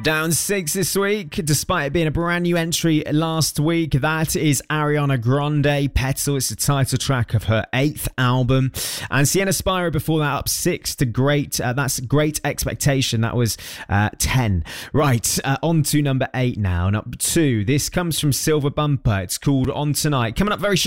Down 6 this week, despite it being a brand new entry last week. That is Ariana Grande, Petal. It's the title track of her 8th album. And Sienna Spiro before that, up 6 to Great. That's Great Expectation. That was 10. Right, on to number 8 now. Number 2. This comes from Silver Bumper. It's called On Tonight. Coming up very short.